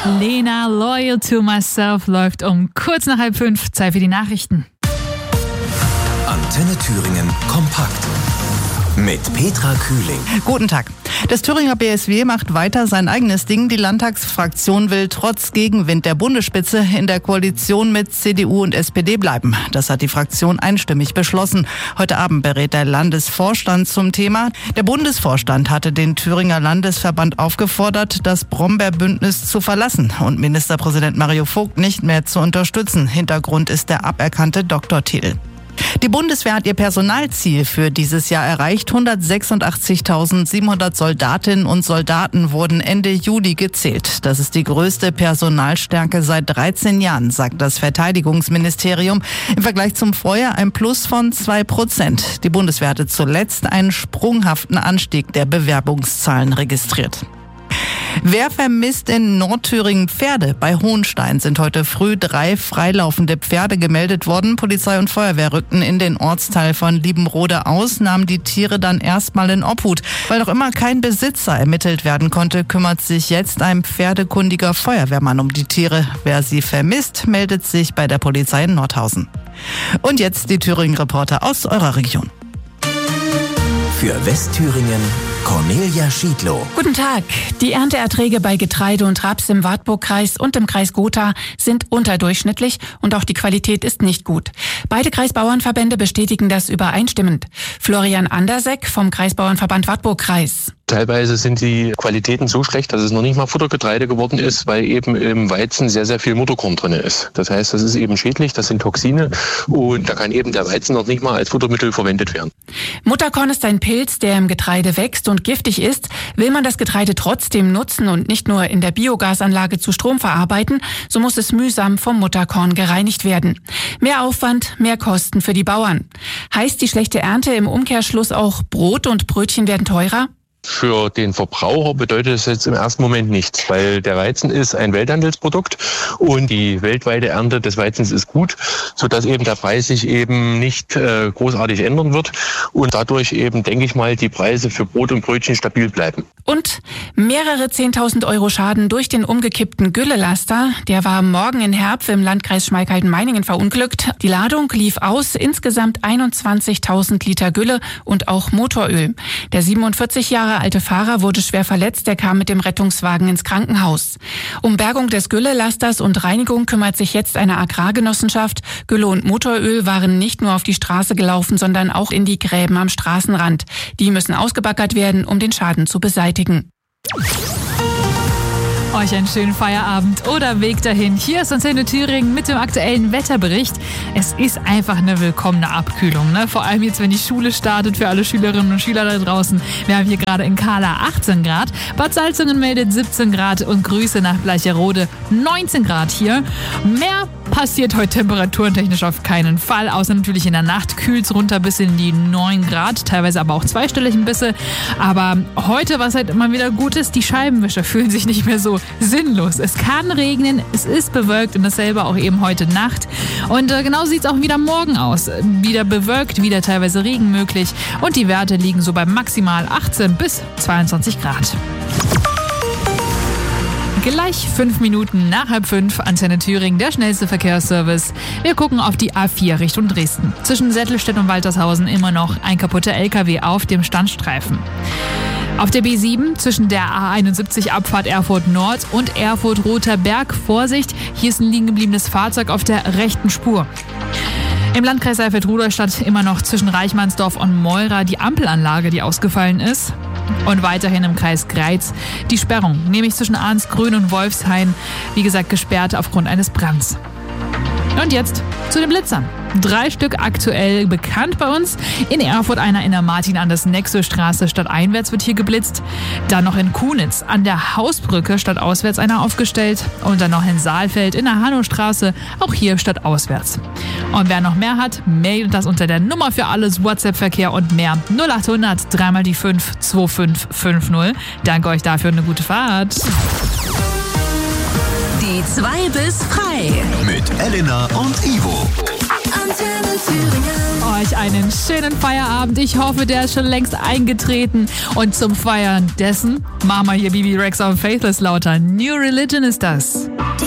Lena, Loyal to Myself läuft um kurz nach 4:30. Zeit für die Nachrichten. Antenne Thüringen kompakt mit Petra Kühling. Guten Tag. Das Thüringer BSW macht weiter sein eigenes Ding. Die Landtagsfraktion will trotz Gegenwind der Bundesspitze in der Koalition mit CDU und SPD bleiben. Das hat die Fraktion einstimmig beschlossen. Heute Abend berät der Landesvorstand zum Thema. Der Bundesvorstand hatte den Thüringer Landesverband aufgefordert, das Brombeerbündnis zu verlassen und Ministerpräsident Mario Vogt nicht mehr zu unterstützen. Hintergrund ist der aberkannte Doktortitel. Die Bundeswehr hat ihr Personalziel für dieses Jahr erreicht. 186.700 Soldatinnen und Soldaten wurden Ende Juli gezählt. Das ist die größte Personalstärke seit 13 Jahren, sagt das Verteidigungsministerium. Im Vergleich zum Vorjahr ein Plus von 2%. Die Bundeswehr hatte zuletzt einen sprunghaften Anstieg der Bewerbungszahlen registriert. Wer vermisst in Nordthüringen Pferde? Bei Hohenstein sind heute früh 3 freilaufende Pferde gemeldet worden. Polizei und Feuerwehr rückten in den Ortsteil von Liebenrode aus, nahmen die Tiere dann erstmal in Obhut. Weil noch immer kein Besitzer ermittelt werden konnte, kümmert sich jetzt ein pferdekundiger Feuerwehrmann um die Tiere. Wer sie vermisst, meldet sich bei der Polizei in Nordhausen. Und jetzt die Thüringen-Reporter aus eurer Region. Für Westthüringen Cornelia Schiedlow. Guten Tag. Die Ernteerträge bei Getreide und Raps im Wartburgkreis und im Kreis Gotha sind unterdurchschnittlich und auch die Qualität ist nicht gut. Beide Kreisbauernverbände bestätigen das übereinstimmend. Florian Anderseck vom Kreisbauernverband Wartburgkreis. Teilweise sind die Qualitäten so schlecht, dass es noch nicht mal Futtergetreide geworden ist, weil eben im Weizen sehr, sehr viel Mutterkorn drin ist. Das heißt, das ist eben schädlich, das sind Toxine und da kann eben der Weizen noch nicht mal als Futtermittel verwendet werden. Mutterkorn ist ein Pilz, der im Getreide wächst und giftig ist. Will man das Getreide trotzdem nutzen und nicht nur in der Biogasanlage zu Strom verarbeiten, so muss es mühsam vom Mutterkorn gereinigt werden. Mehr Aufwand, mehr Kosten für die Bauern. Heißt die schlechte Ernte im Umkehrschluss auch, Brot und Brötchen werden teurer? Für den Verbraucher bedeutet es jetzt im ersten Moment nichts, weil der Weizen ist ein Welthandelsprodukt und die weltweite Ernte des Weizens ist gut, sodass eben der Preis sich eben nicht großartig ändern wird und dadurch eben, denke ich mal, die Preise für Brot und Brötchen stabil bleiben. Und mehrere 10.000 € Schaden durch den umgekippten Güllelaster. Der war am Morgen in Herpf im Landkreis Schmalkalden-Meiningen verunglückt. Die Ladung lief aus, insgesamt 21.000 Liter Gülle und auch Motoröl. Der 47 Jahre alte Fahrer wurde schwer verletzt, er kam mit dem Rettungswagen ins Krankenhaus. Um Bergung des Güllelasters und Reinigung kümmert sich jetzt eine Agrargenossenschaft. Gülle und Motoröl waren nicht nur auf die Straße gelaufen, sondern auch in die Gräben am Straßenrand. Die müssen ausgebaggert werden, um den Schaden zu beseitigen. Euch einen schönen Feierabend oder Weg dahin. Hier ist Antenne Thüringen mit dem aktuellen Wetterbericht. Es ist einfach eine willkommene Abkühlung, ne? Vor allem jetzt, wenn die Schule startet für alle Schülerinnen und Schüler da draußen. Wir haben hier gerade in Kahla 18 Grad. Bad Salzungen meldet 17 Grad und Grüße nach Bleicherode 19 Grad hier. Mehr passiert heute temperaturentechnisch auf keinen Fall, außer natürlich in der Nacht kühlt es runter bis in die 9 Grad, teilweise aber auch zweistellig ein bisschen. Aber heute, was halt immer wieder gut ist, die Scheibenwischer fühlen sich nicht mehr so sinnlos. Es kann regnen, es ist bewölkt und dasselbe auch eben heute Nacht. Und genauso sieht es auch wieder morgen aus. Wieder bewölkt, wieder teilweise Regen möglich und die Werte liegen so bei maximal 18 bis 22 Grad. Gleich 5 Minuten nach 4:30, Antenne Thüringen, der schnellste Verkehrsservice. Wir gucken auf die A4 Richtung Dresden. Zwischen Sättelstedt und Waltershausen immer noch ein kaputter LKW auf dem Standstreifen. Auf der B7 zwischen der A71 Abfahrt Erfurt Nord und Erfurt Roter Berg, Vorsicht, hier ist ein liegen gebliebenes Fahrzeug auf der rechten Spur. Im Landkreis Saalfeld-Rudolstadt immer noch zwischen Reichmannsdorf und Meura die Ampelanlage, die ausgefallen ist. Und weiterhin im Kreis Greiz die Sperrung, nämlich zwischen Arnsgrün und Wolfshain, wie gesagt gesperrt aufgrund eines Brands. Und jetzt zu den Blitzern. 3 Stück aktuell bekannt bei uns. In Erfurt einer in der Martin-Anders-Nexö-Straße stadteinwärts wird hier geblitzt. Dann noch in Kunitz an der Hausbrücke stadtauswärts einer aufgestellt. Und dann noch in Saalfeld in der Hannowstraße, auch hier stadtauswärts. Und wer noch mehr hat, mailt das unter der Nummer für alles WhatsApp-Verkehr und mehr 0800 3 die 5 2550. Danke euch dafür und eine gute Fahrt. Die 2 bis frei. Mit Elena und Ivo. Euch einen schönen Feierabend. Ich hoffe, der ist schon längst eingetreten. Und zum Feiern dessen machen wir hier Bibi Rexa und Faithless lauter. New Religion ist das.